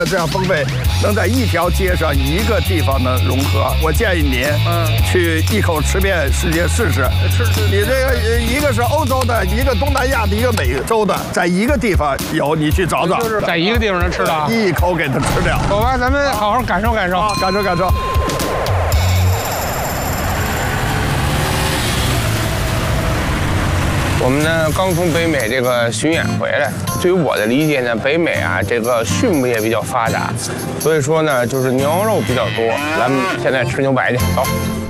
这样风味能在一条街上一个地方能融合。我建议你，去一口吃遍世界试试。你这个一个是欧洲的，一个东南亚的，一个美洲的，在一个地方有，你去找找。 就是在一个地方能吃到， 一口给它吃掉。 走吧，咱们好好感受感受， 感受感受。 我们呢刚从北美这个巡演回来，对于我的理解呢，北美啊这个畜牧业比较发达，所以说呢就是牛羊肉比较多。咱们现在吃牛排去，走。